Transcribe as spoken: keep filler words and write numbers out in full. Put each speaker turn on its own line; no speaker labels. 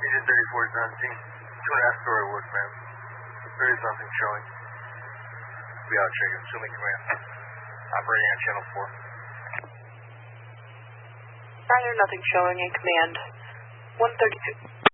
Agent thirty-four seventeen, two and a half story wood, man. There is nothing showing. Be out checking, assuming command. Operating on channel four.
Roger, nothing showing in command. one thirty-two.